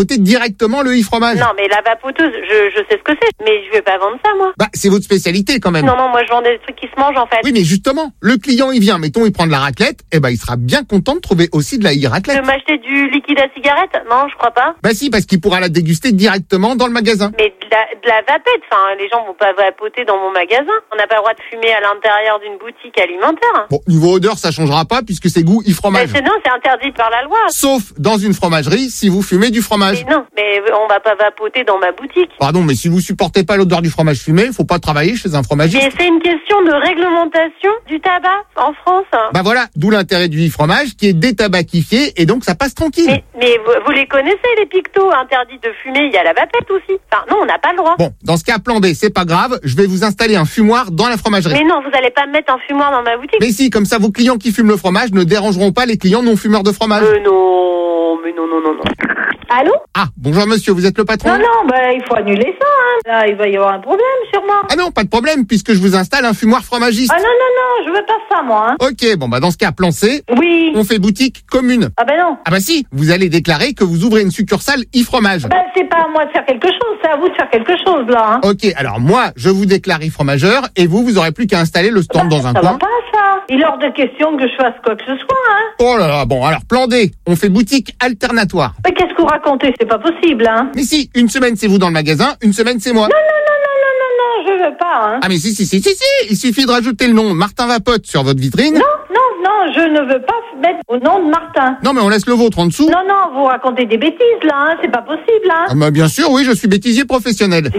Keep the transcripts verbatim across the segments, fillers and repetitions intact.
vapoter directement le e-fromage. Non, mais la vapoteuse, je, je sais ce que c'est, mais je vais pas vendre ça, moi. Bah, c'est votre spécialité quand même. Non, non, moi je vends des trucs qui se mangent, en fait. Oui, mais justement, le client, il vient, mettons, il prend de la raclette, et ben, il sera bien content de trouver aussi de la e-raclette. De m'acheter du liquide à cigarette? Non, je crois pas. Bah si, parce qu'il pourra la déguster directement dans le magasin. Mais de la, de la vapette, enfin, les gens vont pas vapoter dans mon magasin. On n'a pas le droit de fumer à l'intérieur d'une boutique alimentaire. Bon, niveau odeur, ça changera pas puisque c'est goût e-fromage. Mais c'est, non, c'est interdit par la loi. Sauf dans une fromagerie si vous fumez du fromage. Mais non, mais on va pas vapoter dans ma boutique. Pardon, mais si vous supportez pas l'odeur du fromage fumé, faut pas travailler chez un fromagiste. Mais c'est une question de réglementation du tabac en France. Bah voilà, d'où l'intérêt du e-fromage qui est détabacifié et donc ça passe tranquille. Mais, mais vous, vous les connaissez, les pictos interdits de fumer, il y a la vapette aussi. Enfin, non, on n'a pas le droit. Bon, dans ce cas, plan B, c'est pas grave, je vais vous installer un fumoir dans la fromagerie. Mais non, vous allez pas me mettre un fumoir dans ma boutique. Mais si, comme ça, vos clients qui fument le fromage ne dérangeront pas les clients non fumeurs de fromage. Euh, non, mais non, non, non, non. Allô? Ah, bonjour monsieur, vous êtes le patron? Non, non, bah, il faut annuler ça, hein. Là, il va y avoir un problème, sûrement. Ah non, pas de problème, puisque je vous installe un fumoir fromagiste. Ah non, non, non, je veux pas ça, moi, hein. Ok, bon bah dans ce cas, plan C, Oui. on fait boutique commune. Ah ben non. Ah bah si, vous allez déclarer que vous ouvrez une succursale e-fromage. Ben, c'est pas à moi de faire quelque chose, c'est à vous de faire quelque chose, là, hein. Ok, alors moi, je vous déclare e-fromageur et vous, vous aurez plus qu'à installer le stand Bah, dans un ça coin. va pas, ça. Il est hors de question que je fasse quoi que ce soit, hein. Oh là là, bon, alors plan D, on fait boutique alternatoire. Mais qu'est-ce que vous racontez? C'est pas possible, hein. Mais si, une semaine c'est vous dans le magasin, une semaine c'est moi. Non, non, non, non, non, non, non, je veux pas, hein. Ah mais si, si, si, si, si, il suffit de rajouter le nom Martin Vapote sur votre vitrine. Non, non, non, je ne veux pas mettre au nom de Martin. Non mais on laisse le vôtre en dessous. Non, non, vous racontez des bêtises, là, hein. C'est pas possible, hein. Ah bah bien sûr, oui, je suis bêtisier professionnel.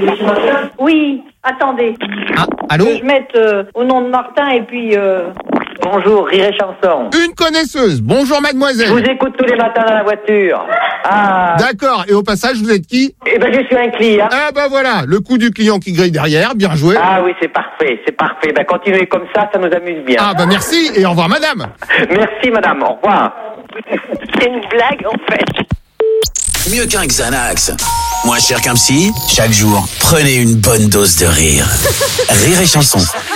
Oui, attendez. Ah, allô? Que je mette euh, au nom de Martin et puis... Euh... Bonjour, Rire et Chanson. Une connaisseuse, bonjour Je mademoiselle. vous écoute tous les matins dans la voiture. Ah, D'accord, et au passage, vous êtes qui? eh ben je suis un client. Ah bah voilà, le coup du client qui grille derrière, bien joué. Ah oui, c'est parfait, c'est parfait. Ben continuez comme ça, ça nous amuse bien. Ah bah merci, et au revoir madame. Merci madame, au revoir. C'est une blague, en fait. Mieux qu'un Xanax. Moins cher qu'un psy, chaque jour, prenez une bonne dose de rire. Rire et Chanson.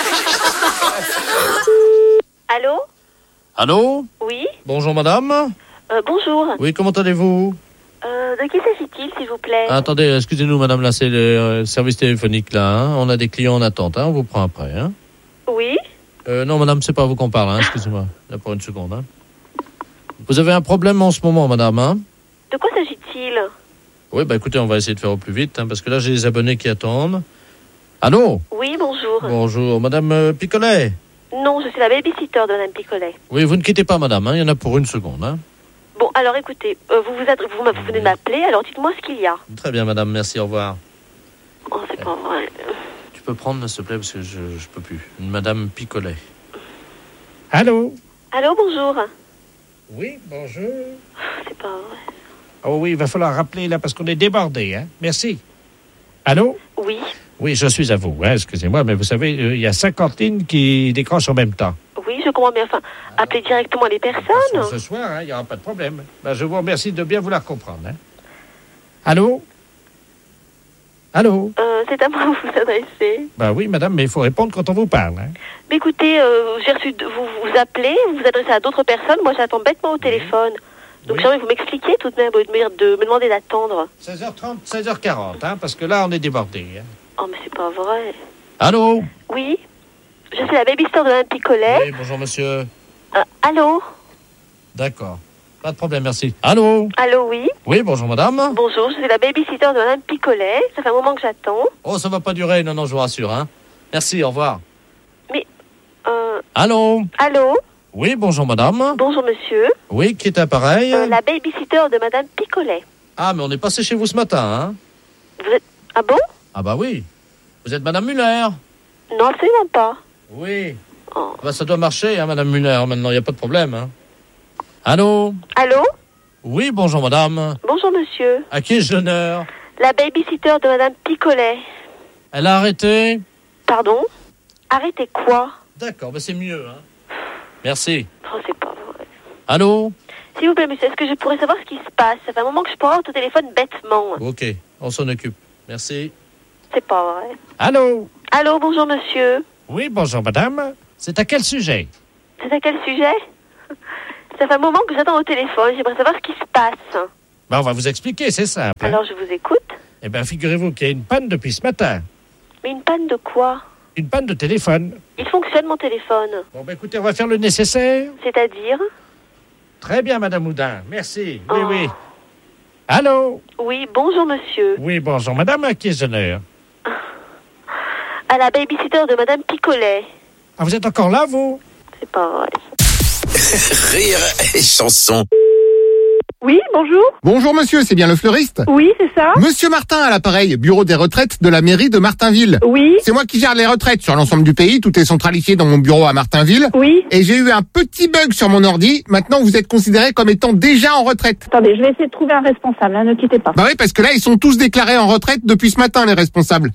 Allô? Allô? Oui? Bonjour madame. euh, Bonjour. Oui, comment allez-vous? Euh, de qui s'agit-il, s'il vous plaît? Ah, attendez, excusez-nous madame, là c'est le euh, service téléphonique là. Hein. On a des clients en attente, hein. On vous prend après. Hein. Oui? Euh, non madame, c'est pas à vous qu'on parle, hein. Excusez-moi. Là pour une seconde. Hein. Vous avez un problème en ce moment madame, hein? De quoi s'agit-il? Oui, bah écoutez, on va essayer de faire au plus vite, hein, parce que là j'ai des abonnés qui attendent. Allô? Oui, bonjour. Bonjour, madame euh, Picolet. Non, je suis la babysitter de Madame Picolet. Oui, vous ne quittez pas madame, hein. Il y en a pour une seconde. Hein. Bon, alors écoutez, euh, vous, vous, adre- vous, m'a- vous venez de m'appeler, alors dites-moi ce qu'il y a. Très bien madame, merci, au revoir. Oh, c'est pas vrai. Tu peux prendre s'il te plaît, parce que je, je peux plus. Une madame Picolet. Allô? Allô, bonjour. Oui, bonjour. C'est pas vrai. Oh oui, il va falloir rappeler là parce qu'on est débordé, hein. Merci. Allô? Oui, Oui, je suis à vous, hein. Excusez-moi, mais vous savez, euh, il y a cinquante lignes qui décrochent en même temps. oui, je comprends bien. Enfin, appelez directement les personnes. Ce soir, hein, il n'y aura pas de problème. Ben, je vous remercie de bien vouloir comprendre, hein. Allô? Allô? Euh, c'est à moi que vous vous adressez. Ben oui, madame, mais il faut répondre quand on vous parle, hein. Mais écoutez, euh, j'ai reçu, de- vous vous appelez, vous vous adressez à d'autres personnes. Moi, j'attends bêtement au téléphone. Donc, Oui. j'aimerais que vous m'expliquiez tout de même, au lieu de me, de me demander d'attendre. seize heures trente, seize heures quarante, hein, parce que là, on est débordé, hein. Oh, mais c'est pas vrai. Allô? Oui, je suis la babysitter de Madame Picolet. Oui, bonjour monsieur. Euh, allô? D'accord. Pas de problème, merci. Allô? Allô, oui. Oui, bonjour madame. Bonjour, je suis la babysitter de Madame Picolet. Ça fait un moment que j'attends. Oh, ça va pas durer, non, non, je vous rassure, hein. Merci, au revoir. Mais, euh, Allô? allô? Oui, bonjour madame. Bonjour, monsieur. Oui, qui est appareil? Euh, la babysitter de Madame Picolet. Ah, mais on est passé chez vous ce matin, hein. Vous êtes... Ah bon? Ah bah oui. Vous êtes madame Muller? Non, absolument pas. Oui. Oh. Bah ça doit marcher, hein, madame Muller, maintenant, il n'y a pas de problème, hein. Allô? Allô? Oui, bonjour madame. Bonjour, monsieur. À qui ai-je l'honneur? La babysitter de Madame Picolet. Elle a arrêté? Pardon? Arrêtez quoi? D'accord, bah c'est mieux, hein. Merci. Oh, c'est pas vrai. Allô? S'il vous plaît, monsieur, est-ce que je pourrais savoir ce qui se passe? Ça fait un moment que je prends au téléphone bêtement. Ok, on s'en occupe. Merci. C'est pas vrai. Allô? Allô, bonjour, monsieur. Oui, bonjour, madame. C'est à quel sujet? C'est à quel sujet? Ça fait un moment que j'attends au téléphone. J'aimerais savoir ce qui se passe. Ben, on va vous expliquer, c'est simple. hein. Alors, je vous écoute. Eh bien, figurez-vous qu'il y a une panne depuis ce matin. Mais une panne de quoi? Une panne de téléphone. Il fonctionne, mon téléphone. Bon, ben écoutez, on va faire le nécessaire. C'est-à-dire? Très bien, Madame Houdin. Merci. Oui, Oh. oui. Allô? Oui, bonjour, monsieur. Oui, bonjour, Madame, à qui est honneur? À la babysitter de Madame Picolet. Ah, vous êtes encore là, vous? C'est pas vrai. Rire et chanson. Oui, bonjour. Bonjour monsieur, c'est bien le fleuriste? Oui, c'est ça. Monsieur Martin à l'appareil, bureau des retraites de la mairie de Martinville. Oui, C'est moi qui gère les retraites sur l'ensemble du pays, tout est centralisé dans mon bureau à Martinville. oui. Et j'ai eu un petit bug sur mon ordi, maintenant vous êtes considéré comme étant déjà en retraite. Attendez, je vais essayer de trouver un responsable, hein, ne quittez pas. Bah oui, parce que là ils sont tous déclarés en retraite depuis ce matin les responsables.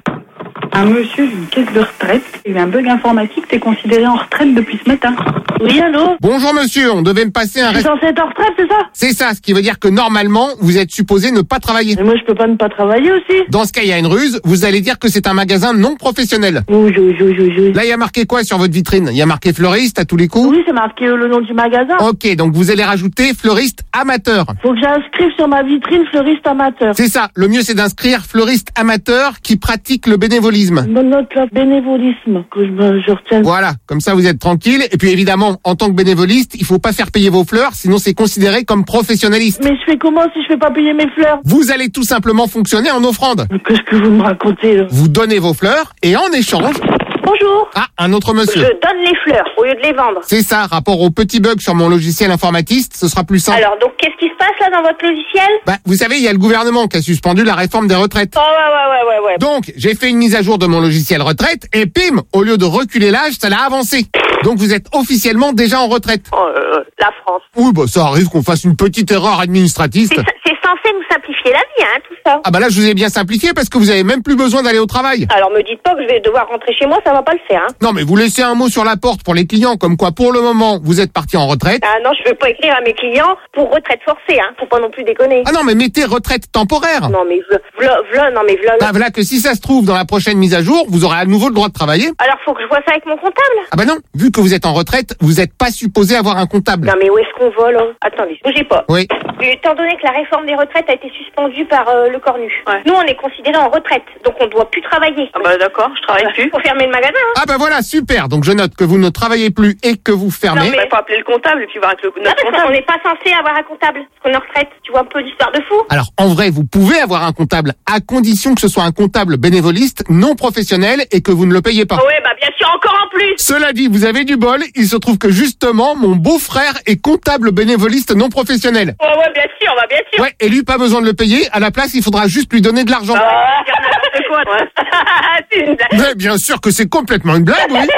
Un monsieur d'une caisse de retraite, il y a eu un bug informatique, t'es considéré en retraite depuis ce matin. Oui, allô? Bonjour monsieur, on devait me passer un Je suis rest... censé être en retraite, c'est ça? C'est ça, ce qui veut dire que normalement, vous êtes supposé ne pas travailler. Mais moi, je peux pas ne pas travailler aussi. Dans ce cas, il y a une ruse, vous allez dire que c'est un magasin non professionnel. Oui, oui, oui, oui, oui. Là, il y a marqué quoi sur votre vitrine? Il y a marqué fleuriste à tous les coups? Oui, c'est marqué euh, le nom du magasin. Ok, donc vous allez rajouter fleuriste amateur. Faut que j'inscrive sur ma vitrine fleuriste amateur. C'est ça, le mieux c'est d'inscrire fleuriste amateur qui pratique le bénévolisme. Bonne note là, bénévolisme, que je, me, je retienne. Voilà, comme ça vous êtes tranquille. Et puis évidemment, en tant que bénévoliste, il faut pas faire payer vos fleurs, sinon c'est considéré comme professionnaliste. Mais je fais comment si je fais pas payer mes fleurs? Vous allez tout simplement fonctionner en offrande. Mais qu'est-ce que vous me racontez là? Vous donnez vos fleurs et en échange... Bonjour. Ah, un autre monsieur. Je donne les fleurs au lieu de les vendre. C'est ça, rapport au petit bug sur mon logiciel informatiste, ce sera plus simple. Alors, donc, qu'est-ce qui se passe là dans votre logiciel? Bah, vous savez, il y a le gouvernement qui a suspendu la réforme des retraites. Oh, ouais, ouais, ouais, ouais, ouais. Donc, j'ai fait une mise à jour de mon logiciel retraite et pim, au lieu de reculer l'âge, ça l'a avancé. Donc, vous êtes officiellement déjà en retraite. Oh, euh, la France. Oui, bah, ça arrive qu'on fasse une petite erreur administrative. C'est c'est censé nous simplifier la vie, hein, tout ça. Ah bah là, je vous ai bien simplifié parce que vous avez même plus besoin d'aller au travail. Alors, me dites pas que je vais devoir rentrer chez moi, ça va pas le faire, hein. Non, mais vous laissez un mot sur la porte pour les clients, comme quoi, pour le moment, vous êtes parti en retraite. Ah non, je veux pas écrire à mes clients pour retraite forcée, hein. Faut pas non plus déconner. Ah non, mais mettez retraite temporaire. Non, mais v'là, v'là, v'là, non, mais v'là. Bah voilà que si ça se trouve, dans la prochaine mise à jour, vous aurez à nouveau le droit de travailler. Alors, faut que je vois ça avec mon comptable. Ah bah non, vu que vous êtes en retraite, vous n'êtes pas supposé avoir un comptable. Non, mais où est-ce qu'on va, là? Attendez, bougez pas. Oui. Étant donné que la réforme des retraites a été suspendue par euh, le Cornu, nous, on est considérés en retraite, donc on doit plus travailler. Ah bah d'accord, je travaille plus. Faut fermer le magasin, hein. Ah bah voilà, super. Donc je note que vous ne travaillez plus et que vous fermez. Non, mais- Il faut appeler le comptable et puis voir avec le Ah, notre parce qu'on comptable. n'est pas censé avoir un comptable, parce qu'on est en retraite. Tu vois un peu l'histoire de fou? Alors en vrai, vous pouvez avoir un comptable à condition que ce soit un comptable bénévoliste, non professionnel et que vous ne le payez pas. Ah ouais, bah bien sûr, encore en plus. Cela dit, vous avez du bol. Il se trouve que justement, mon beau-frère est comptable bénévoliste non professionnel. Ouais, ouais, bien sûr, bah bien sûr. Ouais, et lui, pas besoin de le payer. À la place, il faudra juste lui donner de l'argent. Ah, n'importe quoi, toi. C'est une blague. Mais bien sûr que c'est complètement une blague, oui.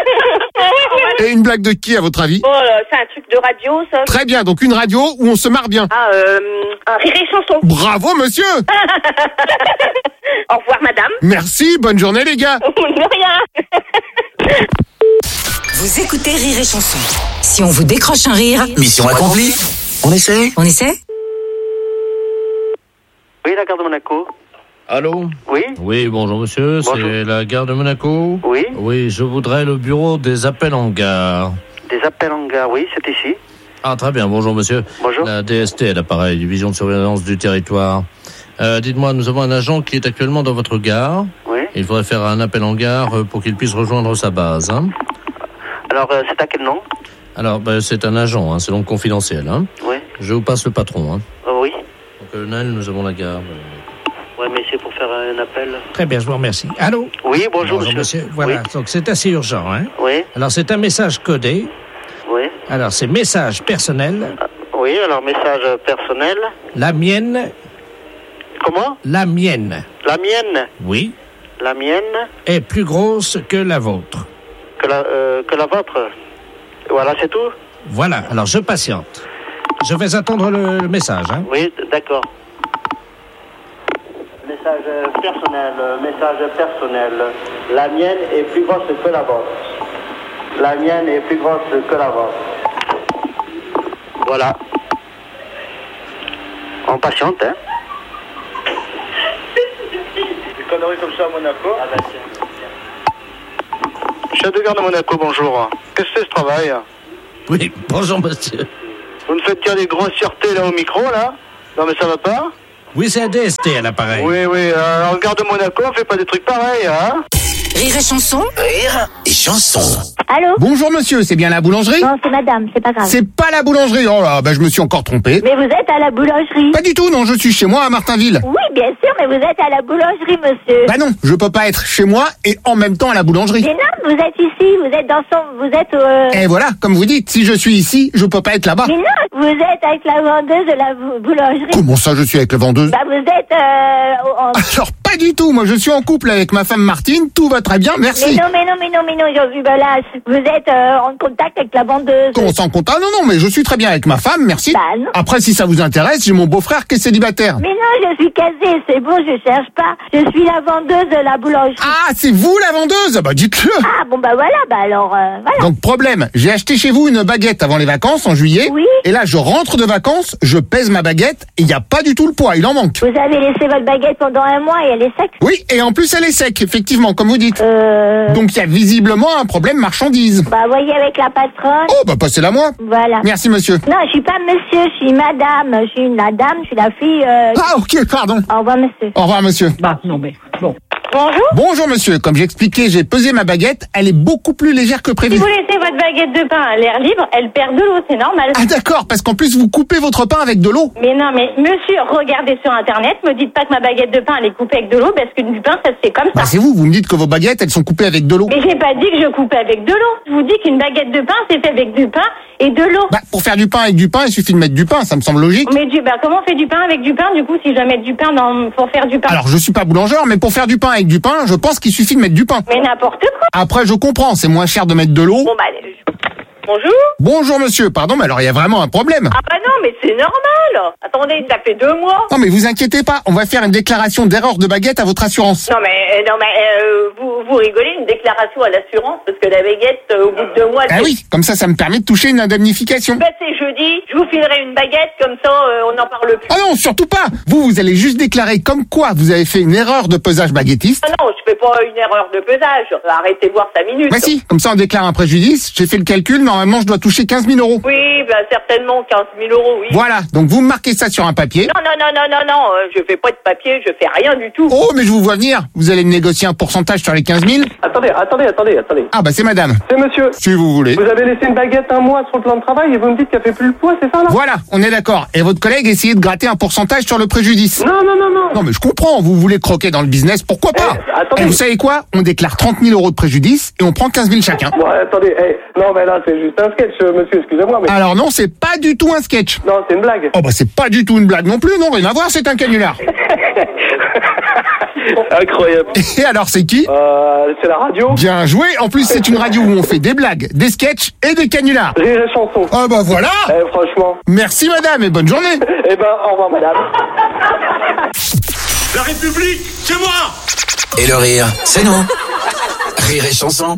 Et une blague de qui, à votre avis? Oh là, c'est un truc de radio, ça. Très bien, donc une radio où on se marre bien. Ah, euh, un rire et chanson. Bravo, monsieur. Au revoir, madame. Merci, bonne journée, les gars. De rien. Vous écoutez Rire et Chanson. Si on vous décroche un rire, Mission accomplie. On essaie? on essaie? Oui, la gare de Monaco. Allô? Oui, Oui, bonjour monsieur, Bonjour. c'est la gare de Monaco? oui. Oui, je voudrais le bureau des appels en gare. Des appels en gare, oui, c'est ici. Ah, très bien, bonjour monsieur. Bonjour. La D S T à l'appareil, division de surveillance du territoire. Euh, dites-moi, nous avons un agent qui est actuellement dans votre gare. Oui. Il faudrait faire un appel en gare euh, pour qu'il puisse rejoindre sa base. Hein. Alors, euh, c'est à quel nom? Alors, ben, c'est un agent, hein, c'est donc confidentiel. Hein. Oui. Je vous passe le patron. Hein. Oh, oui. Donc, colonel, nous avons la gare. euh, Oui, mais c'est pour faire un appel. Très bien, je vous remercie. Allô? Oui, bonjour, monsieur. Voilà, Oui. donc c'est assez urgent, hein? Oui, Alors, c'est un message codé. oui. Alors, c'est message personnel. Oui, alors message personnel. La mienne, Comment? la mienne, La mienne. oui, La mienne est plus grosse que la vôtre. que la, euh, que la vôtre. Voilà, c'est tout? Voilà, alors je patiente. Je vais attendre le, le message, hein? Oui, d'accord. Message personnel, message personnel. La mienne est plus grosse que la vôtre. La mienne est plus grosse que la vôtre. Voilà. On patiente, hein? Des conneries comme ça à Monaco? Ah bah Chef de gare de Monaco, bonjour. Qu'est-ce que c'est ce travail? Oui, bonjour monsieur. Vous me faites dire des grossièretés là au micro, là? Non mais ça va pas? Oui, c'est un D S T à l'appareil. Oui, oui, euh, en gare de Monaco, on fait pas des trucs pareils, hein? Rire et chanson. Rire et chanson. Allô? Bonjour monsieur, c'est bien la boulangerie? Non, c'est madame, c'est pas grave. C'est pas la boulangerie. Oh là, bah je me suis encore trompé. Mais vous êtes à la boulangerie. Pas du tout, non, je suis chez moi à Martinville. Oui, bien sûr, mais vous êtes à la boulangerie, monsieur. Bah non, je peux pas être chez moi et en même temps à la boulangerie. Mais non, vous êtes ici, vous êtes dans son... Vous êtes... Euh... Et voilà, comme vous dites, si je suis ici, je peux pas être là-bas. Mais non, vous êtes avec la vendeuse de la bou- boulangerie. Comment ça, je suis avec la vendeuse? Bah vous êtes... Euh, en... Alors pas du tout, moi je suis en couple avec ma femme Martine, tout va très bien, Mais merci. non, mais non, mais non, mais non, je, bah là, vous êtes euh, en contact avec la vendeuse. Qu'on s'en compte. Ah non, non, mais je suis très bien avec ma femme, merci. Bah non. Après, si ça vous intéresse, j'ai mon beau-frère qui est célibataire. Mais non, je suis casée, c'est bon, je cherche pas. Je suis la vendeuse de la boulangerie. Ah, c'est vous la vendeuse? Bah dites-le. Ah, bon, bah voilà, bah alors, euh, voilà. Donc problème, j'ai acheté chez vous une baguette avant les vacances en juillet. Oui. Et là, je rentre de vacances, je pèse ma baguette et il n'y a pas du tout le poids, il en manque. Vous avez laissé votre baguette pendant un mois et elle est sec. Oui, et en plus elle est sec, effectivement, comme vous dites. Euh... Donc il y a visiblement un problème marchandise. Bah voyez avec la patronne. Oh, bah passez-la moi. Voilà. Merci monsieur. Non, je suis pas monsieur, je suis madame. Je suis une la dame, je suis la fille. Euh... Ah ok, pardon. Au revoir, monsieur. Au revoir monsieur. Bah, non, mais bon. Bonjour. Bonjour monsieur, comme j'ai expliqué, j'ai pesé ma baguette, elle est beaucoup plus légère que Si prévu. vous laissez votre baguette de pain à l'air libre, elle perd de l'eau, c'est normal. Ah d'accord, parce qu'en plus vous coupez votre pain avec de l'eau. Mais non, mais monsieur, regardez sur internet, me dites pas que ma baguette de pain elle est coupée avec de l'eau, parce que du pain ça se fait comme Bah ça. c'est vous, vous me dites que vos baguettes elles sont coupées avec de l'eau. Mais j'ai pas dit que je coupais avec de l'eau. Je vous dis qu'une baguette de pain c'est fait avec du pain et de l'eau. Bah pour faire du pain avec du pain, il suffit de mettre du pain, ça me semble logique. Mais du, bah comment on fait du pain avec du pain du coup si je dois mettre du pain dans, pour faire du pain? Alors je suis pas boulangeur, mais pour faire du pain avec du pain, je pense qu'il suffit de mettre du pain. Mais n'importe quoi. Après je comprends, c'est moins cher de mettre de l'eau. Bon bah, je- bonjour. Bonjour monsieur, pardon, mais alors il y a vraiment un problème. Ah bah non, mais c'est normal. Attendez, ça fait deux mois. Non mais vous inquiétez pas, on va faire une déclaration d'erreur de baguette à votre assurance. Non mais, non mais, euh, vous, vous rigolez, une déclaration à l'assurance parce que la baguette, euh, au bout de deux mois... Ah elle- oui, comme ça, ça me permet de toucher une indemnification. Ben c'est jeudi, je vous filerai une baguette, comme ça euh, on n'en parle plus. Ah non, surtout pas. Vous, vous allez juste déclarer comme quoi vous avez fait une erreur de pesage baguettiste. Ah non, je fais pas une erreur de pesage. Arrêtez de voir cinq minutes. Bah si, comme ça on déclare un préjudice, j'ai fait le calcul, normalement je dois toucher quinze mille euros. Oui, ben certainement quinze mille euros, oui. Voilà, donc vous me marquez ça sur un papier. Non, non, non, non, non, non, euh, je fais pas de papier, je fais rien du tout. Oh, mais je vous vois venir. Vous allez me négocier un pourcentage sur les quinze mille. Attendez, attendez, attendez, attendez. Ah bah c'est madame. C'est monsieur. Si vous voulez. Vous avez laissé une baguette un mois sur le plan de travail et vous me dites qu'elle fait plus le poids, c'est ça là? Voilà, on est d'accord. Et votre collègue essayait de gratter un pourcentage sur le préjudice. Non, non, non, non. Non mais je comprends, vous voulez croquer dans le business, pourquoi pas? Eh, attendez. Et vous savez quoi? On déclare trente mille euros de préjudice et on prend quinze mille chacun. Bon, attendez, eh, non, mais là, c'est juste un sketch, euh, monsieur, excusez-moi, mais... Alors non, c'est pas du tout un sketch. Non, c'est une blague. Oh bah c'est pas du tout une blague non plus, non, rien à voir, c'est un canular. Incroyable. Et alors c'est qui? Euh, c'est la radio. Bien joué, en plus c'est une radio où on fait des blagues, des sketchs et des canulars. Rire et chanson. Ah bah voilà. Eh, franchement. Merci madame et bonne journée. Eh ben, au revoir, madame. La République, c'est moi. Et le rire, c'est nous. Rire et chanson.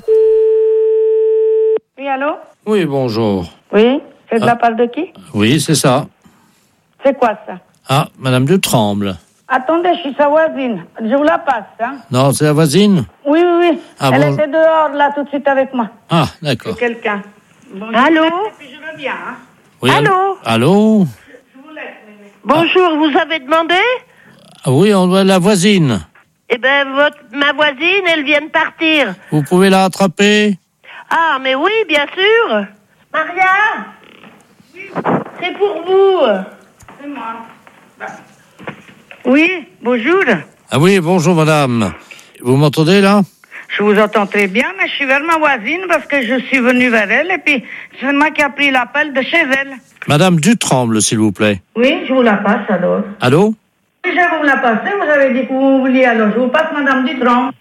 Oui, allô? Oui, bonjour. Oui, c'est de Ah. la part de qui? Oui, c'est ça. C'est quoi ça? Ah, Madame Dutremble. Attendez, je suis sa voisine. Je vous la passe, hein? Non, c'est la voisine? Oui, oui, oui. Ah Elle bon? était dehors, là, tout de suite avec moi. Ah, d'accord. Quelqu'un. Bon, Allô? Et puis je reviens, hein? Oui, Allô? Allô? Bonjour, vous avez demandé? Ah oui, on doit la voisine. Eh ben, votre, ma voisine, elle vient de partir. Vous pouvez la rattraper? Ah, mais oui, bien sûr. Maria? C'est pour vous. C'est moi. Oui, bonjour. Ah oui, bonjour madame. Vous m'entendez là? Je vous entends très bien, mais je suis vers ma voisine parce que je suis venu vers elle et puis c'est moi qui a pris l'appel de chez elle. Madame Dutremble, s'il vous plaît. Oui, je vous la passe alors. Allô? Oui, je vais vous la passer, vous avez dit que vous vouliez alors. Je vous passe Madame Dutron.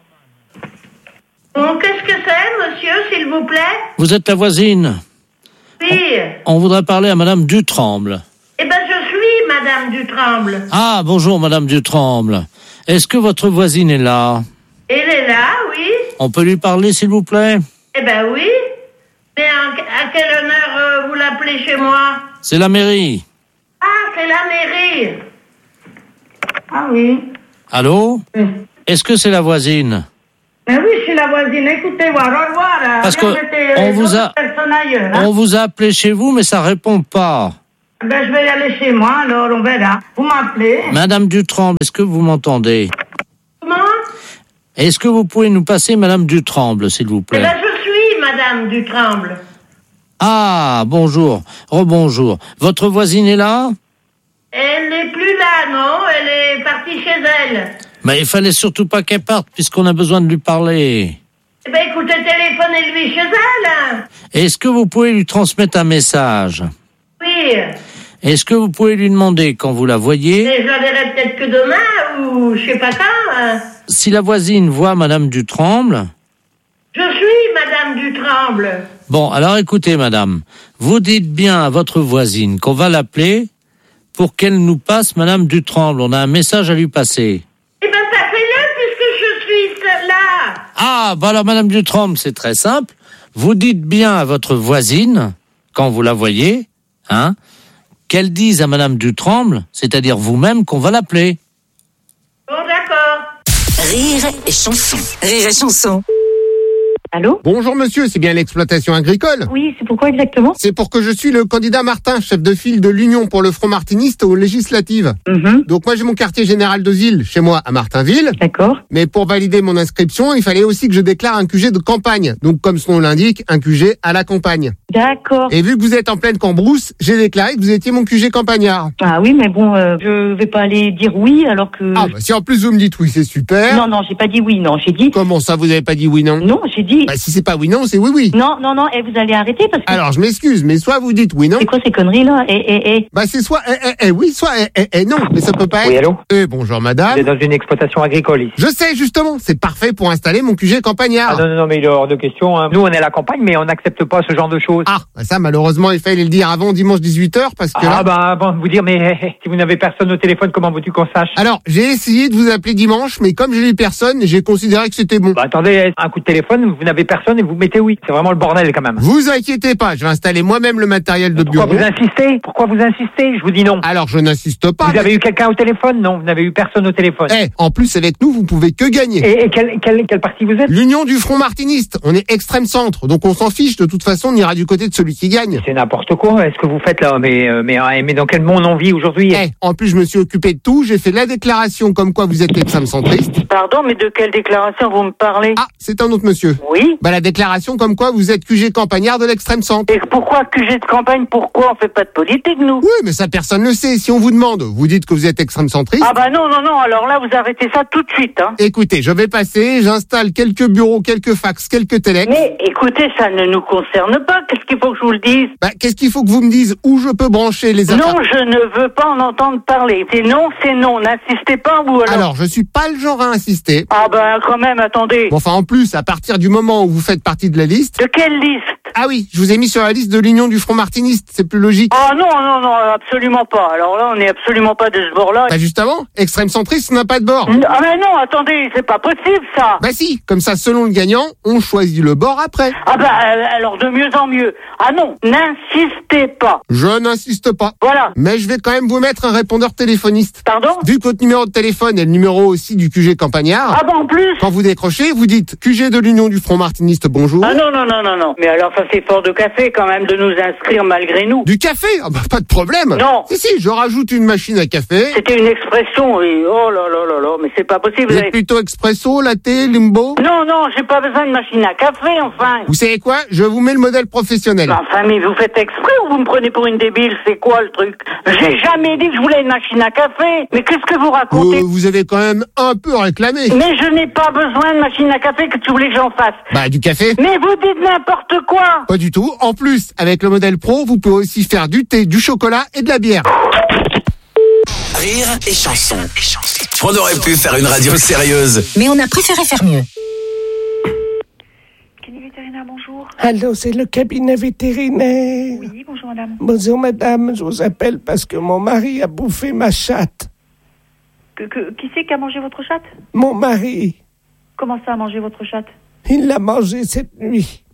Bon, qu'est-ce que c'est, monsieur, s'il vous plaît? Vous êtes la voisine. Oui. On voudrait parler à Madame Dutremble. Eh ben, je suis Madame Dutremble. Ah, bonjour Madame Dutremble. Est-ce que votre voisine est là? Elle est là, oui. On peut lui parler, s'il vous plaît? Eh ben oui. Mais en- à quel honneur euh, vous l'appelez chez moi? C'est la mairie. Ah, c'est la mairie. Ah oui. Allô? Oui. Est-ce que c'est la voisine? Mais oui, je suis la voisine. Écoutez, au revoir. Parce Bien, que j'étais, on euh, vous a- d'autres personnes ailleurs, hein. On vous a appelé chez vous, mais ça répond pas. Ben, je vais y aller chez moi, alors on verra. Vous m'appelez. Madame Dutremble, est-ce que vous m'entendez? Comment? Est-ce que vous pouvez nous passer Madame Dutremble, s'il vous Eh plaît? ben, je suis Madame Dutremble. Ah, bonjour, rebonjour. Votre voisine est là? Elle n'est plus là, non? Elle est partie chez elle. Mais il fallait surtout pas qu'elle parte, puisqu'on a besoin de lui parler. Eh ben, écoutez, téléphonez-lui chez elle. Est-ce que vous pouvez lui transmettre un message? Oui. Est-ce que vous pouvez lui demander quand vous la voyez? Et je la verrai peut-être que demain, ou je sais pas quand. Hein. Si la voisine voit Madame Dutremble... Je suis Madame Dutremble. Bon, alors écoutez, madame, vous dites bien à votre voisine qu'on va l'appeler pour qu'elle nous passe Madame Dutremble. On a un message à lui passer. Eh ben, passez-le puisque je suis là. Ah, bah alors Madame Dutremble, c'est très simple. Vous dites bien à votre voisine, quand vous la voyez, hein, qu'elle dise à Madame Dutremble, c'est-à-dire vous-même, qu'on va l'appeler. Bon, d'accord. Rire et chanson. Rire et chanson. Allô? Bonjour monsieur, c'est bien l'exploitation agricole? Oui, c'est pourquoi exactement? C'est pour que je suis le candidat Martin, chef de file de l'Union pour le Front Martiniste aux législatives. Mm-hmm. Donc moi j'ai mon quartier général de ville chez moi à Martinville. D'accord. Mais pour valider mon inscription, il fallait aussi que je déclare un Q G de campagne. Donc comme son nom l'indique, un Q G à la campagne. D'accord. Et vu que vous êtes en pleine cambrousse, j'ai déclaré que vous étiez mon Q G campagnard. Ah oui, mais bon, euh, je vais pas aller dire oui alors que... Ah bah si en plus vous me dites oui, c'est super. Non, non, j'ai pas dit oui, non, j'ai dit... Comment ça, vous avez pas dit oui, non? Non, j'ai dit... Bah si c'est pas oui, non, c'est oui, oui. Non, non, non, et vous allez arrêter parce que... Alors je m'excuse, mais soit vous dites oui, non. C'est quoi ces conneries là? Eh, eh, eh. Bah c'est soit eh, eh, eh, oui, soit eh, eh, eh, non, mais ça peut pas être. Oui, allô? Eh, bonjour madame. Vous êtes dans une exploitation agricole ici. Je sais justement, c'est parfait pour installer mon Q G campagnard. Ah non, non, non, mais il est hors de question. Hein. Nous, on est à la campagne, mais on n'accepte pas ce genre de choses. Ah, bah ça malheureusement il fallait le dire avant dimanche dix-huit heures parce que Ah là... bah avant de vous dire, mais eh, si vous n'avez personne au téléphone, comment veux-tu qu'on sache? Alors, j'ai essayé de vous appeler dimanche, mais comme j'ai eu personne, j'ai considéré que c'était bon. Bah attendez, un coup de téléphone, vous n'avez personne et vous mettez oui. C'est vraiment le bordel quand même. Vous inquiétez pas, je vais installer moi-même le matériel de Pourquoi bureau. vous insistez? Pourquoi vous insistez? Je vous dis non. Alors je n'insiste pas. Vous mais- avez eu quelqu'un au téléphone? Non, vous n'avez eu personne au téléphone. Eh, en plus avec nous, vous pouvez que gagner. Et, et quel, quel, quel parti vous êtes? L'Union du Front Martiniste, on est extrême centre, donc on s'en fiche, de toute façon on ira du côté de celui qui gagne. C'est n'importe quoi. Est-ce que vous faites là? Mais, euh, mais, euh, mais dans quel monde on vit aujourd'hui? Eh, en plus je me suis occupé de tout, j'ai fait la déclaration comme quoi vous êtes extrême centriste. Pardon, mais de quelle déclaration vous me parlez? Ah, c'est un autre monsieur. Oui. Bah la déclaration comme quoi vous êtes Q G campagnard de l'extrême centre. Et pourquoi Q G de campagne? Pourquoi on fait pas de politique, nous? Oui, mais ça personne ne sait. Si on vous demande, vous dites que vous êtes extrême centriste. Ah bah non, non, non, alors là, vous arrêtez ça tout de suite, hein. Écoutez, je vais passer, j'installe quelques bureaux, quelques fax, quelques téléx. Mais écoutez, ça ne nous concerne pas. Qu'est-ce qu'il faut que je vous le dise? Bah, qu'est-ce qu'il faut que vous me disiez où je peux brancher les Non, appareils? je ne veux pas en entendre parler. C'est non, c'est non. N'insistez pas, ou alors... Alors, je suis pas le genre à insister. Ah bah quand même, attendez. Bon, enfin, en plus, à partir du moment où vous faites partie de la liste... De quelle liste? Ah oui, je vous ai mis sur la liste de l'Union du Front Martiniste, c'est plus logique. Ah non, non, non, absolument pas. Alors là, on n'est absolument pas de ce bord-là. Bah justement, extrême centriste n'a pas de bord. Ah mais non, attendez, c'est pas possible, ça. Bah si, comme ça, selon le gagnant, on choisit le bord après. Ah bah alors de mieux en mieux. Ah non, n'insistez pas. Je n'insiste pas. Voilà. Mais je vais quand même vous mettre un répondeur téléphoniste. Pardon? Vu que votre numéro de téléphone est le numéro aussi du Q G campagnard. Ah bah en plus. Quand vous décrochez, vous dites Q G de l'Union du Front Martiniste, bonjour. Ah non, non, non, non, non. Mais alors ça c'est fort de café quand même de nous inscrire malgré nous. Du café? Ah bah pas de problème. Non. Si, si, je rajoute une machine à café. C'était une expression, oui. Oh là là là là, mais c'est pas possible. Vous êtes plutôt expresso, latte, limbo? Non, non, j'ai pas besoin de machine à café, enfin. Vous savez quoi? Je vous mets le modèle professionnel. Enfin, mais vous faites exprès ou vous me prenez pour une débile? C'est quoi le truc? J'ai jamais dit que je voulais une machine à café. Mais qu'est-ce que vous racontez? Euh, vous avez quand même un peu réclamé. Mais je n'ai pas besoin de machine à café, que tu voulais que j'en fasse. Bah, du café? Mais vous dites n'importe quoi. Pas du tout. En plus, avec le modèle pro, vous pouvez aussi faire du thé, du chocolat et de la bière. Rire et chanson. On aurait pu faire une radio sérieuse. Mais on a préféré faire mieux. Cabinet vétérinaire, bonjour. Allô, c'est le cabinet vétérinaire. Oui, bonjour madame. Bonjour madame, je vous appelle parce que mon mari a bouffé ma chatte. Que, que, qui c'est qui a mangé votre chatte? Mon mari. Comment ça a mangé votre chatte? Il l'a mangé cette nuit.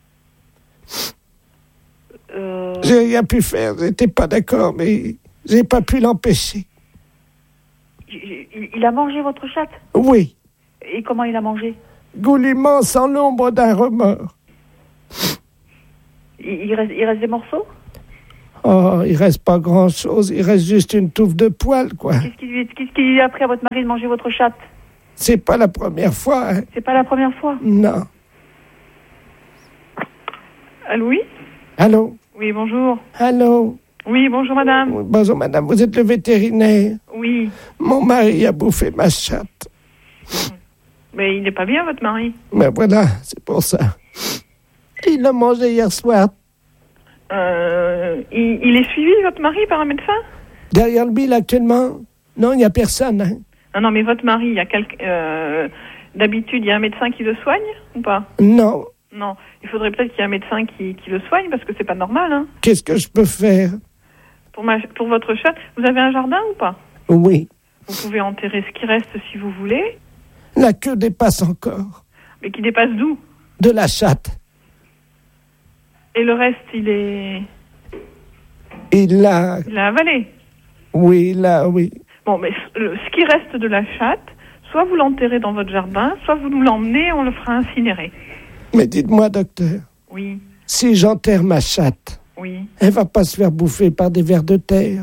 Euh... J'ai rien pu faire, j'étais pas d'accord, mais j'ai pas pu l'empêcher. Il, il a mangé votre chatte? Oui. Et comment il a mangé? Goulûment, sans l'ombre d'un remords. Il, il, reste, il reste des morceaux? Oh, il reste pas grand-chose. Il reste juste une touffe de poils, quoi. Qu'est-ce qui, lui- qu'est-ce qui lui a appris à votre mari de manger votre chatte? C'est pas la première fois, hein. C'est pas la première fois. Non. Allô, oui? Allô? Oui, bonjour. Allô? Oui, bonjour, madame. Oui, bonjour, madame. Vous êtes le vétérinaire? Oui. Mon mari a bouffé ma chatte. Mais il n'est pas bien, votre mari. Ben voilà, c'est pour ça. Il l'a mangé hier soir. Euh, il, il est suivi, votre mari, par un médecin? Derrière le bill, actuellement? Non, il n'y a personne, hein. Non, non, mais votre mari, il y a quelqu'un... Euh, d'habitude, il y a un médecin qui le soigne, ou pas? Non. Non. Il faudrait peut-être qu'il y ait un médecin qui, qui le soigne, parce que c'est pas normal, hein. Qu'est-ce que je peux faire? Pour, ma, pour votre chatte, vous avez un jardin ou pas? Oui. Vous pouvez enterrer ce qui reste si vous voulez. La queue dépasse encore. Mais qui dépasse d'où? De la chatte. Et le reste, il est... Il l'a... Il l'a avalé. Oui, là, oui. Bon, mais le- ce qui reste de la chatte, soit vous l'enterrez dans votre jardin, soit vous nous l'emmenez et on le fera incinérer. Mais dites-moi, docteur, Oui, si j'enterre ma chatte, oui. elle va pas se faire bouffer par des vers de terre.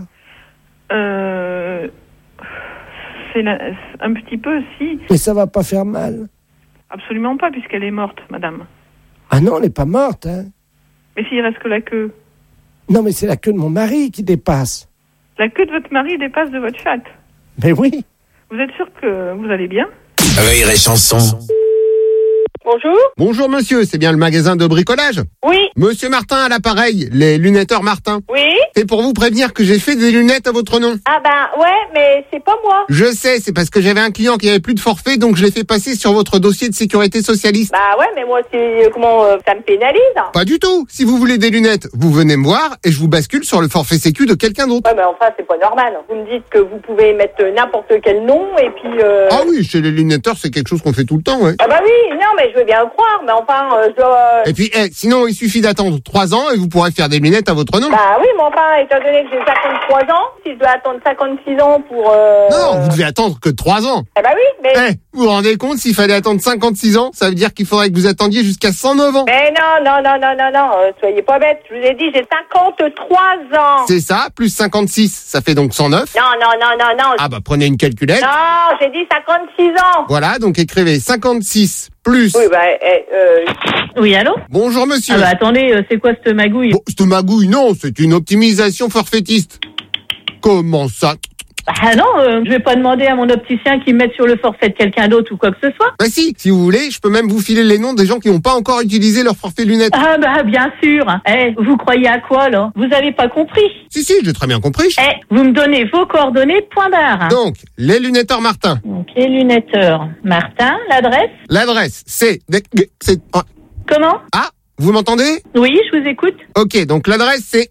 Euh... C'est la- c'est un petit peu, si. Mais ça va pas faire mal. Absolument pas, puisqu'elle est morte, madame. Ah non, elle n'est pas morte, hein. Mais s'il reste que la queue. Non, mais c'est la queue de mon mari qui dépasse. La queue de votre mari dépasse de votre chatte. Mais oui. Vous êtes sûr que vous allez bien? Rire et chanson. Bonjour. Bonjour monsieur, c'est bien le magasin de bricolage? Oui. Monsieur Martin à l'appareil, les lunetteurs Martin. Oui. C'est pour vous prévenir que j'ai fait des lunettes à votre nom. Ah ben ouais, mais c'est pas moi. Je sais, c'est parce que j'avais un client qui avait plus de forfait, donc je l'ai fait passer sur votre dossier de sécurité socialiste. Bah ouais, mais moi c'est comment euh, ça me pénalise. Pas du tout. Si vous voulez des lunettes, vous venez me voir et je vous bascule sur le forfait sécu de quelqu'un d'autre. Ouais, mais enfin c'est pas normal. Vous me dites que vous pouvez mettre n'importe quel nom et puis. Euh... Ah oui, chez les lunetteurs, c'est quelque chose qu'on fait tout le temps, ouais. Ah bah oui, non mais je veux bien le croire, mais enfin euh, je dois. euh, Et puis, eh, sinon, il suffit d'attendre trois ans et vous pourrez faire des lunettes à votre nom. Bah oui, mais enfin, étant donné que j'ai cinquante-trois ans, si je dois attendre cinquante-six ans pour... Euh... Non, vous devez attendre que trois ans. Eh bah oui, mais... Eh, vous vous rendez compte, s'il fallait attendre cinquante-six ans, ça veut dire qu'il faudrait que vous attendiez jusqu'à cent neuf ans. Mais non, non, non, non, non, non, euh, soyez pas bêtes. Je vous ai dit, j'ai cinquante-trois ans. C'est ça, plus cinquante-six, ça fait donc cent neuf. Non, non, non, non, non. Ah bah, prenez une calculette. Non, j'ai dit cinquante-six ans. Voilà, donc écrivez cinquante-six plus... Oui, bah, eh, euh... Oui, allô? Bonjour monsieur. Ah bah attendez, euh, c'est quoi cette magouille? Bon, cette magouille, non, c'est une optimisation forfaitiste. Comment ça? Ah non, euh, je vais pas demander à mon opticien qu'il me mette sur le forfait de quelqu'un d'autre ou quoi que ce soit. Bah si, si vous voulez, je peux même vous filer les noms des gens qui n'ont pas encore utilisé leur forfait lunettes. Ah bah bien sûr. Eh, vous croyez à quoi là? Vous avez pas compris? Si, si, j'ai très bien compris. Eh, vous me donnez vos coordonnées, point barre. Donc, les lunetteurs Martin. Donc les lunetteurs Martin, l'adresse? L'adresse, c'est... c'est... Comment? Ah, vous m'entendez? Oui, je vous écoute. Ok, donc l'adresse, c'est...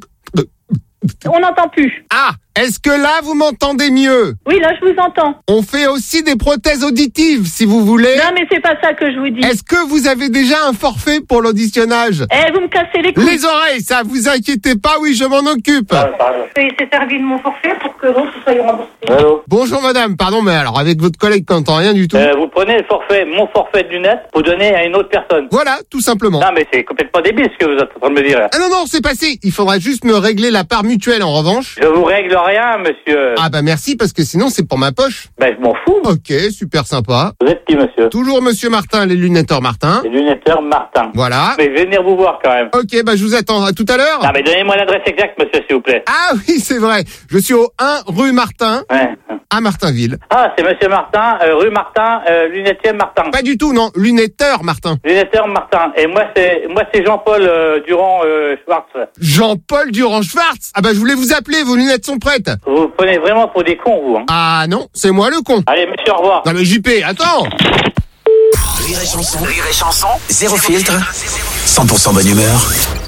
On n'entend plus. Ah, est-ce que là, vous m'entendez mieux? Oui, là, je vous entends. On fait aussi des prothèses auditives, si vous voulez. Non, mais c'est pas ça que je vous dis. Est-ce que vous avez déjà un forfait pour l'auditionnage? Eh, vous me cassez les couilles. Les oreilles, ça, vous inquiétez pas, oui, je m'en occupe. Il s'est servi de mon forfait pour que l'autre soit remboursé. Allô? Bonjour madame, pardon, mais alors avec votre collègue qui n'entend rien du tout. Euh, vous prenez le forfait, mon forfait de lunettes, pour donner à une autre personne. Voilà, tout simplement. Non, mais c'est complètement débile ce que vous êtes en train de me dire là. Ah non, non, c'est passé. Il faudra juste me régler la part mutuelle en revanche. Je vous règle rien, monsieur. Ah bah merci, parce que sinon c'est pour ma poche. Ben, je m'en fous. Ok, super sympa. Vous êtes qui, monsieur? Toujours monsieur Martin, les lunetteurs Martin. Les lunetteurs Martin. Voilà. Mais je vais venir vous voir quand même. Ok, bah je vous attends. À tout à l'heure. Non, mais donnez-moi l'adresse exacte, monsieur, s'il vous plaît. Ah oui, c'est vrai. Je suis au un rue Martin, Ouais. à Martinville. Ah, c'est monsieur Martin, euh, rue Martin, euh, lunetier Martin. Pas du tout, non. Lunetteur Martin. Lunetteur Martin. Et moi, c'est moi c'est Jean-Paul euh, Durand euh, Schwartz. Jean-Paul Durand-Schwartz. Ah bah je voulais vous appeler, vos lunettes sont prêtes. Vous vous prenez vraiment pour des cons, vous. Hein. Ah non, c'est moi le con. Allez, monsieur, au revoir. Non mais J P, attends. Rire et chanson. Rire et chanson. Zéro filtre. cent pour cent bonne humeur.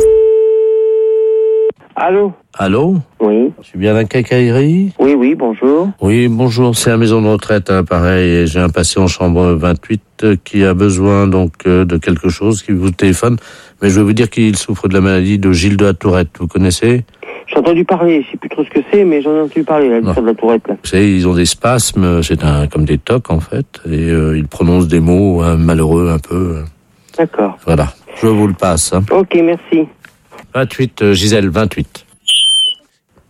Allô? Allô? Oui. Je suis bien à la quincaillerie? Oui, oui, bonjour. Oui, bonjour, c'est la maison de retraite, hein, pareil, et j'ai un patient en chambre vingt-huit euh, qui a besoin donc euh, de quelque chose, qui vous téléphone, mais je vais vous dire qu'il souffre de la maladie de Gilles de la Tourette, vous connaissez? J'ai entendu parler, je sais plus trop ce que c'est, mais j'en ai entendu parler, là, de la Tourette, là. Vous savez, ils ont des spasmes, c'est un comme des tocs, en fait, et euh, ils prononcent des mots hein, malheureux un peu. D'accord. Voilà, je vous le passe. Hein. Ok, merci. vingt-huit, euh, Gisèle, vingt-huit.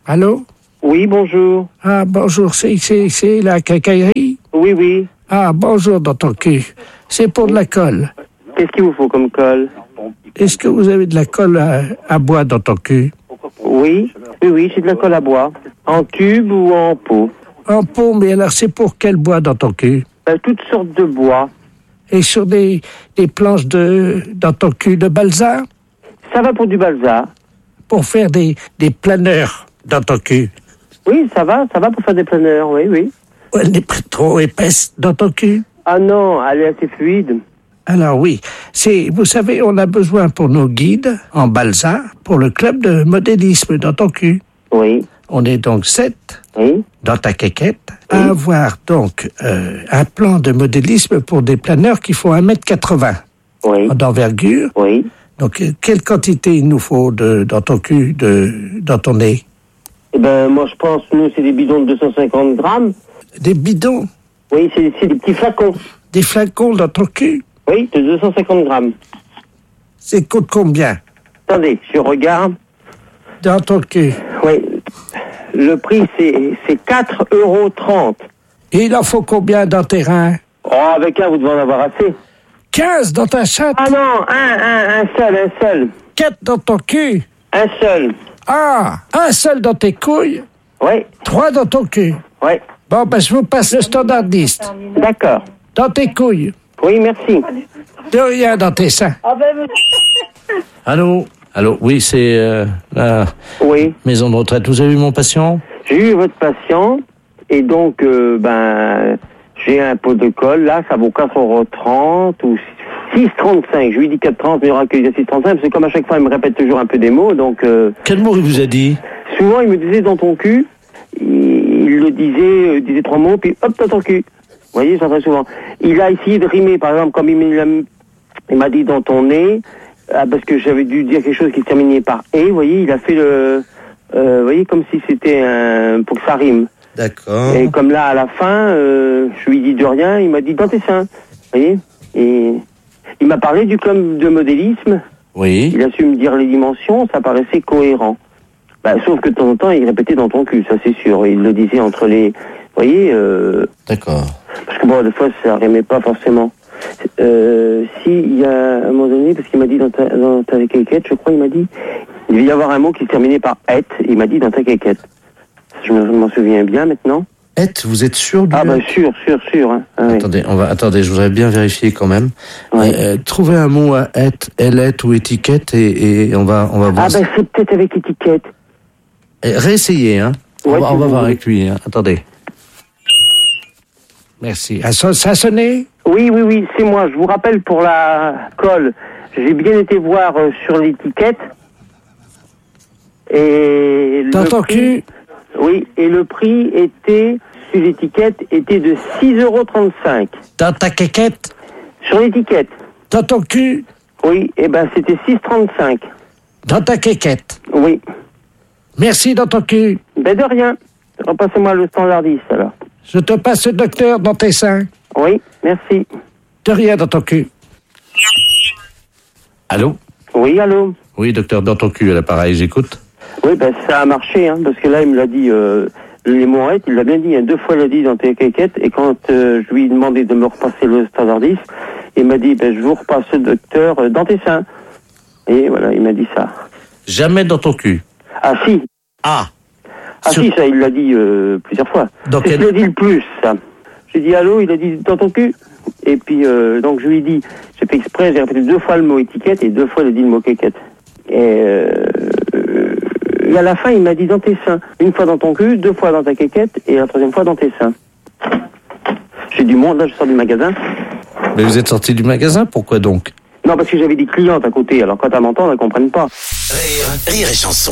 Allô? Oui, bonjour. Ah, bonjour, c'est, c'est, c'est la quincaillerie? Oui, oui. Ah, bonjour, dans ton cul. C'est pour de la colle. Qu'est-ce qu'il vous faut comme colle? Est-ce que vous avez de la colle à, à bois dans ton cul? Oui, oui, oui, c'est de la colle à bois. En tube ou en pot? En pot, mais alors c'est pour quel bois dans ton cul? Ben, toutes sortes de bois. Et sur des, des planches de, dans ton cul de balsa? Ça va pour du balsa. Pour faire des, des planeurs dans ton cul? Oui, ça va, ça va pour faire des planeurs, oui, oui. Elle n'est pas trop épaisse dans ton cul? Ah non, elle est assez fluide. Alors oui, c'est, vous savez, on a besoin pour nos guides en balsa, pour le club de modélisme dans ton cul. Oui. On est donc sept oui. dans ta quéquette à oui. avoir donc euh, un plan de modélisme pour des planeurs qui font un mètre quatre-vingts oui. d'envergure. Oui. Donc, quelle quantité il nous faut de, dans ton cul, de, dans ton nez? Eh ben, moi, je pense, nous, c'est des bidons de deux cent cinquante grammes. Des bidons? Oui, c'est, c'est des petits flacons. Des flacons dans ton cul? Oui, de deux cent cinquante grammes. C'est coûte combien? Attendez, je regarde. Dans ton cul? Oui. Le prix, c'est, c'est quatre euros trente. Et il en faut combien dans tes reins? Oh, avec un, vous devez en avoir assez. quinze dans ta chatte? Ah non, un, un, un seul, un seul. quatre dans ton cul? Un seul. Ah, un seul dans tes couilles? Oui. trois dans ton cul? Oui. Bon, ben, je vous passe le standardiste. D'accord. Dans tes couilles? Oui, merci. De rien dans tes seins. Allô? Allô? Oui, c'est euh, la oui. maison de retraite. Vous avez vu mon patient? J'ai eu votre patient, et donc, euh, ben, j'ai un pot de colle, là, ça vaut quatre euros trente ou six euros trente-cinq. Je lui dis quatre euros trente, mais il aura que six euros trente-cinq, parce que comme à chaque fois, il me répète toujours un peu des mots, donc... Euh, Quel mot il vous a dit? Souvent, il me disait dans ton cul, il le disait, il disait trois mots, puis hop, dans ton cul. Vous voyez, ça très souvent. Il a essayé de rimer, par exemple, comme il m'a, il m'a dit dans ton nez, ah, parce que j'avais dû dire quelque chose qui se terminait par « et », vous voyez, il a fait le... Euh, vous voyez, comme si c'était un... pour que ça rime. D'accord. Et comme là, à la fin, euh, je lui dis de rien, il m'a dit « dans tes seins ». Vous voyez. Et il m'a parlé du club de modélisme. Oui. Il a su me dire les dimensions, ça paraissait cohérent. Bah, sauf que de temps en temps, il répétait dans ton cul, ça c'est sûr. Il le disait entre les... Vous voyez euh... D'accord. Parce que bon, des fois, ça rimait pas forcément. Euh, si, il y a un moment donné, parce qu'il m'a dit dans ta, dans ta quéquette, je crois, il m'a dit, il devait y avoir un mot qui se terminait par « et », il m'a dit dans ta quéquette. Je m'en souviens bien maintenant. « Et », vous êtes sûr du... Ah bah sûr, sûr, sûr. Hein. Ah, attendez, oui. on va, attendez, je voudrais bien vérifier quand même. Ouais. Euh, trouvez un mot à « et », « elle-est » ou « étiquette » et, et on va, on va voir. Ah bah c'est peut-être avec étiquette. Et réessayez, hein. Ouais, on va, on va voir oui. avec lui, hein. Attendez. Merci. Ah, ça, ça a sonné? Oui, oui, oui, c'est moi. Je vous rappelle pour la colle, j'ai bien été voir euh, sur l'étiquette. Et dans le ton prix, cul? Oui, et le prix était, sur l'étiquette, était de six euros trente-cinq. Dans ta quéquette? Sur l'étiquette. Dans ton cul? Oui, et ben c'était six euros trente-cinq. Dans ta quéquette? Oui. Merci dans ton cul. Ben de rien. Repassez-moi le standardiste alors. Je te passe le docteur dans tes seins. Oui, merci. De rien dans ton cul. Allô? Oui, allô? Oui, docteur, dans ton cul, à l'appareil, j'écoute. Oui, ben ça a marché, hein, parce que là, il me l'a dit, euh, les mots-ettes, il l'a bien dit, hein, deux fois il l'a dit dans tes quéquettes, et quand euh, je lui ai demandé de me repasser le standardiste, il m'a dit, ben je vous repasse le docteur euh, dans tes seins. Et voilà, il m'a dit ça. Jamais dans ton cul? Ah si. Ah. Ah Sur... si, ça, il l'a dit euh, plusieurs fois. Donc C'est elle... ce qu'il a dit le plus, ça. J'ai dit allô, il a dit dans ton cul. Et puis, euh, donc je lui ai dit, j'ai fait exprès, j'ai répété deux fois le mot étiquette et deux fois il a dit le mot quéquette. Et, euh, et à la fin, il m'a dit dans tes seins. Une fois dans ton cul, deux fois dans ta quéquette et la troisième fois dans tes seins. J'ai du monde, là, je sors du magasin. Mais vous êtes sorti du magasin, pourquoi donc? Non, parce que j'avais des clientes à côté, alors quand elles m'entendent, elles comprennent pas. Rire, rire et chanson.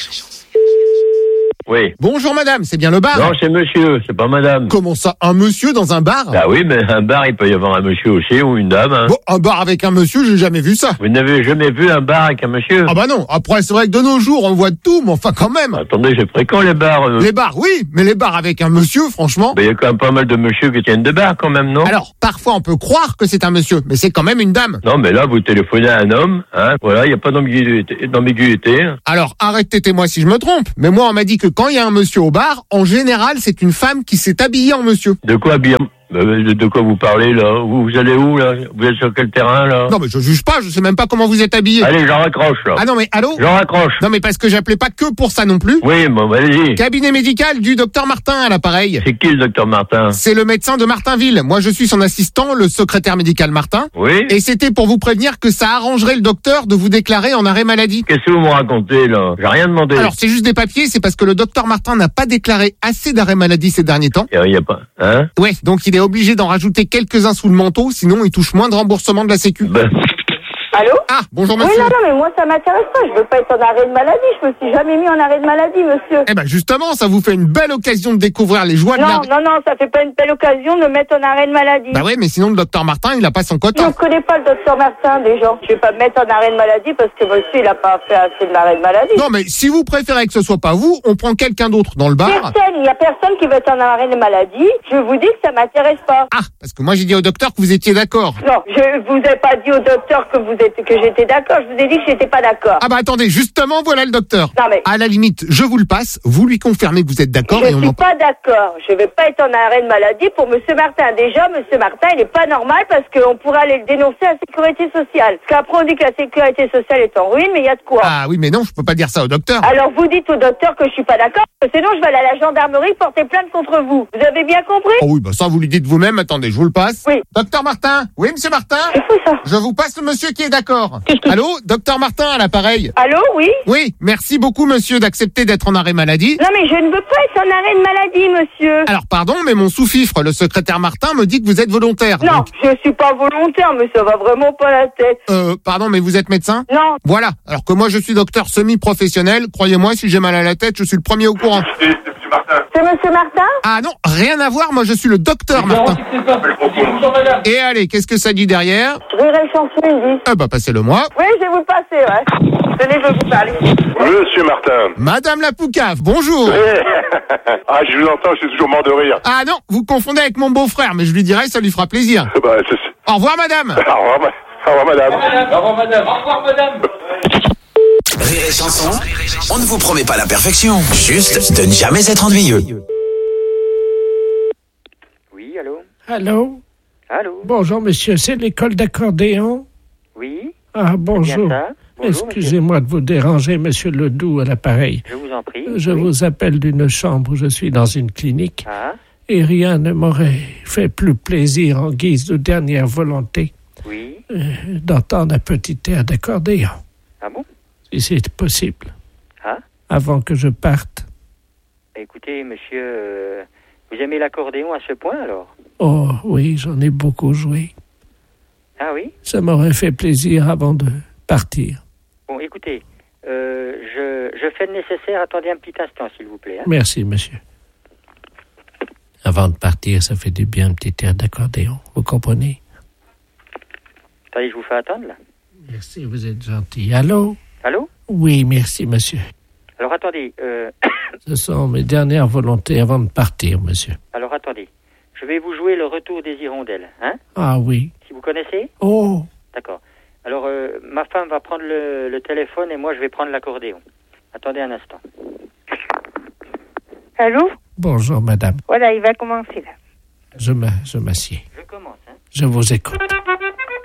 Oui. Bonjour madame, c'est bien le bar? Non, c'est monsieur, c'est pas madame. Comment ça, un monsieur dans un bar? Bah oui, mais un bar, il peut y avoir un monsieur aussi ou une dame. Hein. Bon, un bar avec un monsieur, j'ai jamais vu ça. Vous n'avez jamais vu un bar avec un monsieur? Ah bah non, après c'est vrai que de nos jours on voit de tout, mais enfin quand même. Attendez, j'ai fréquent les bars. Euh... Les bars, oui, mais les bars avec un monsieur, franchement... Bah il y a quand même pas mal de monsieur qui tiennent de bars quand même, non? Alors, parfois on peut croire que c'est un monsieur, mais c'est quand même une dame. Non, mais là vous téléphonez à un homme, hein, voilà, il n'y a pas d'ambiguïté. d'ambiguïté. Alors, arrêtez-moi si je me trompe, mais moi on m'a dit que quand il y a un monsieur au bar, en général, c'est une femme qui s'est habillée en monsieur. De quoi bien de, de quoi vous parlez, là? Vous, vous allez où, là? Vous êtes sur quel terrain, là? Non, mais je juge pas, je sais même pas comment vous êtes habillé. Allez, j'en raccroche, là. Ah non, mais allô? J'en raccroche. Non, mais parce que j'appelais pas que pour ça non plus. Oui, bon, allez-y. Cabinet médical du docteur Martin à l'appareil. C'est qui, le docteur Martin? C'est le médecin de Martinville. Moi, je suis son assistant, le secrétaire médical Martin. Oui. Et c'était pour vous prévenir que ça arrangerait le docteur de vous déclarer en arrêt maladie. Qu'est-ce que vous me racontez, là? J'ai rien demandé. Alors, c'est juste des papiers, c'est parce que le docteur Martin n'a pas déclaré assez d'arrêt maladie ces derniers temps. Il y a pas, hein? Ouais, donc il est obligé d'en rajouter quelques-uns sous le manteau, sinon il touche moins de remboursement de la sécu. Ben. Allô? Ah, bonjour monsieur. Oui, non, non, mais moi ça m'intéresse pas, je veux pas être en arrêt de maladie, je me suis jamais mis en arrêt de maladie, monsieur. Eh ben justement, ça vous fait une belle occasion de découvrir les joies non, de la... Non, non, non, ça fait pas une belle occasion de me mettre en arrêt de maladie. Bah ouais, mais sinon le docteur Martin, il a pas son quota. Je ne connais pas le docteur Martin, déjà. Je vais pas me mettre en arrêt de maladie parce que monsieur, il a pas fait assez de l'arrêt de maladie. Non, mais si vous préférez que ce soit pas vous, on prend quelqu'un d'autre dans le bar. Personne, il y a personne qui veut être en arrêt de maladie. Je vous dis que ça m'intéresse pas. Ah, parce que moi j'ai dit au docteur que vous étiez d'accord. Non, je vous ai pas dit au docteur que vous êtes, que j'étais d'accord. Je vous ai dit que j'étais pas d'accord. Ah bah attendez, justement, voilà le docteur. Non mais... À la limite, je vous le passe, vous lui confirmez que vous êtes d'accord Je et on suis en... pas d'accord. Je vais pas être en arrêt de maladie pour monsieur Martin. Déjà, monsieur Martin, il est pas normal parce qu'on pourra aller le dénoncer à la sécurité sociale. Parce qu'après, on dit que la sécurité sociale est en ruine, mais il y a de quoi. Ah oui, mais non, je peux pas dire ça au docteur. Alors vous dites au docteur que je suis pas d'accord, parce que sinon je vais aller à la gendarmerie porter plainte contre vous. Vous avez bien compris? Oh oui, bah ça vous lui dites vous-même. Attendez, je vous le passe. Oui. Docteur Martin. Oui, monsieur Martin. C'est fou ça. Je vous passe le monsieur qui est d'accord. Allô, docteur Martin à l'appareil. Allô, oui. Oui, merci beaucoup monsieur d'accepter d'être en arrêt maladie. Non mais je ne veux pas être en arrêt de maladie, monsieur. Alors pardon, mais mon sous-fifre, le secrétaire Martin, me dit que vous êtes volontaire. Non, donc... je suis pas volontaire, mais ça va vraiment pas la tête. Euh, pardon, mais vous êtes médecin? Non. Voilà, alors que moi je suis docteur semi-professionnel, croyez-moi, si j'ai mal à la tête, je suis le premier au courant. C'est monsieur Martin. C'est monsieur Martin? Ah non, rien à voir, moi je suis le docteur Martin. Et allez, qu'est-ce que ça dit derrière? Rire et chanson, il dit. Ah bah passez-le moi. Oui, je vais vous le passer, ouais. Tenez, je vais vous parler. Monsieur Martin. Madame la Poucave, bonjour. Ah, je vous entends, je suis toujours mort de rire. Ah non, vous confondez avec mon beau-frère, mais je lui dirai, ça lui fera plaisir. Bah, c'est... Au revoir madame. Au revoir, ma... Au revoir madame. Au revoir madame. Au revoir madame. Rire et chanson, on ne vous promet pas la perfection, juste de ne jamais être ennuyeux. Oui, allô? Allô? Allô? Bonjour, monsieur, c'est l'école d'accordéon? Oui. Ah, bonjour. Bien ça. Bonjour, excusez-moi de vous déranger, monsieur Ledoux, à l'appareil. Je vous en prie. Je oui. vous appelle d'une chambre où je suis dans une clinique. Ah. Et rien ne m'aurait fait plus plaisir en guise de dernière volonté Oui. euh, d'entendre un petit air d'accordéon. Ah bon? Si c'est possible. Ah. Avant que je parte. Écoutez, monsieur, euh, vous aimez l'accordéon à ce point, alors? Oh, oui, j'en ai beaucoup joué. Ah oui? Ça m'aurait fait plaisir avant de partir. Bon, écoutez, euh, je, je fais le nécessaire. Attendez un petit instant, s'il vous plaît. Hein? Merci, monsieur. Avant de partir, ça fait du bien un petit air d'accordéon. Vous comprenez? Attendez, je vous fais attendre, là. Merci, vous êtes gentil. Allô? Allô? Oui, merci, monsieur. Alors, attendez. Euh... Ce sont mes dernières volontés avant de partir, monsieur. Alors, attendez. Je vais vous jouer le retour des hirondelles, hein? Ah oui. Si vous connaissez? Oh! D'accord. Alors, euh, ma femme va prendre le, le téléphone et moi, je vais prendre l'accordéon. Attendez un instant. Allô? Bonjour, madame. Voilà, il va commencer, là. Je, me, je m'assieds. Je commence, hein? Je vous écoute.